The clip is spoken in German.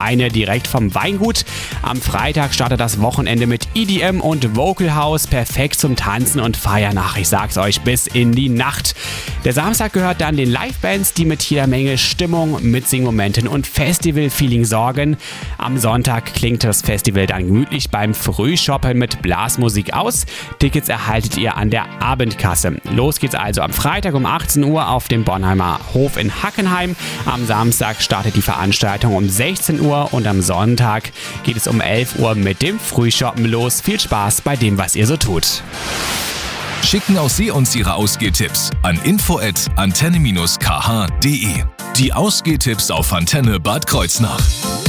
Weine direkt vom Weingut. Am Freitag startet das Wochenende mit EDM und Vocal House. Perfekt zum Tanzen und Feiern. Ach, ich sag's euch, bis in die Nacht. Der Samstag gehört dann den Livebands, die mit jeder Menge Stimmung, Mitsingmomenten und Festival-Feeling sorgen. Am Sonntag klingt das Festival dann gemütlich beim Frühshoppen mit Blasmusik aus. Tickets erhaltet ihr an der Abendkasse. Los geht's also am Freitag um 18 Uhr auf dem Bornheimer Hof in Hackenheim. Am Samstag startet die Veranstaltung um 16 Uhr und am Sonntag geht es um 11 Uhr mit dem Frühshoppen los. Viel Spaß bei dem, was ihr so tut. Schicken auch Sie uns Ihre Ausgehtipps an info@antenne-kh.de. Die Ausgehtipps auf Antenne Bad Kreuznach.